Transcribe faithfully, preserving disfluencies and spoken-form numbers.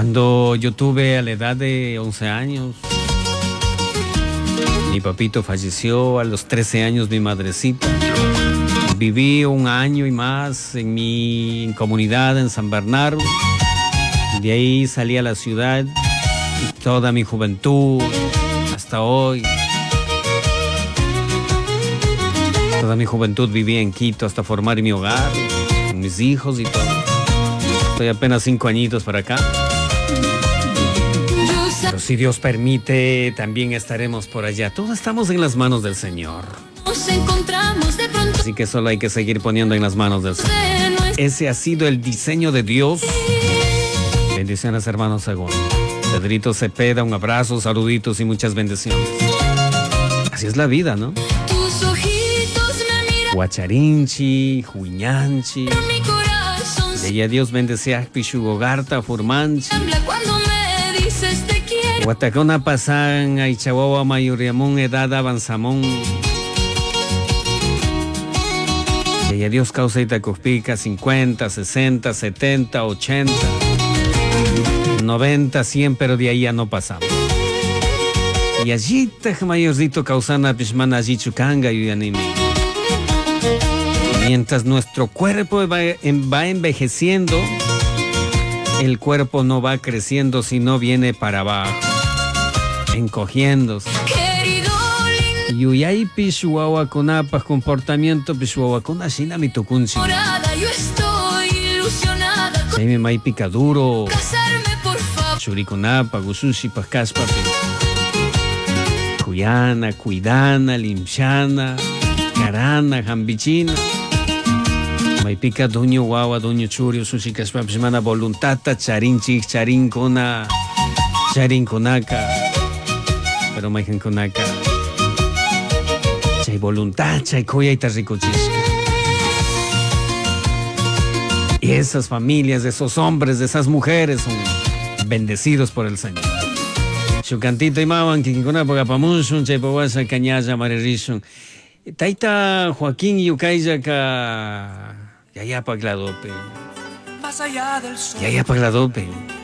Cuando yo tuve a la edad de once años, mi papito falleció. A los trece años mi madrecita. Viví un año y más en mi comunidad en San Bernardo. De ahí salí a la ciudad y toda mi juventud hasta hoy. Toda mi juventud viví en Quito hasta formar mi hogar, con mis hijos y todo. Estoy apenas cinco añitos para acá. Pero si Dios permite, también estaremos por allá. Todos estamos en las manos del Señor. Nos encontramos de pronto. Así que solo hay que seguir poniendo en las manos del Señor. Ese ha sido el diseño de Dios. Bendiciones, hermanos, según Pedrito Cepeda, un abrazo, saluditos y muchas bendiciones. Así es la vida, ¿no? Tus ojitos me miran. Guacharinchi, Huñanchi. Mi corazón De ella Dios bendecía Pishugogarta, Furmanchi. tiembla cuando me dices te quiero. Guatacona pasan, Aichahuahua, Mayuriamón, Edad, Avanzamón. De ella Dios causa Itacospica, cincuenta, sesenta, setenta, ochenta. noventa, cien, pero de ahí ya no pasamos. Y allí te mayorcito causana pishmana allí chucanga y anime. Mientras nuestro cuerpo va, va envejeciendo, el cuerpo no va creciendo, sino viene para abajo, encogiéndose. Querido lindo. Yuyay pishuawa kunapas comportamiento pishuawa kunashina mi tukunchi. Morada, yo estoy ilusionada con Ahí me picaduro. casarme, por favor. Churikunapa, gusushi, pascaspa, cuyana, cuidana, limchana, carana, jambichina. Maipica, doño guagua, doño churio, sushi, caspa, pismana, voluntata, charinchi, charincona, charinconaca, pero maijanconaca. Chay voluntad, chay coya y tarricochisca. Y esas familias, esos hombres, esas mujeres son bendecidos por el Señor. Chucantito y mawan, kinkuna pagapamunshun, chaypawasa, cañaya, maririshun. Taita Joaquín Yucaya ka. Yaya Pagladope. Más allá del sol. Yaya Pagladope.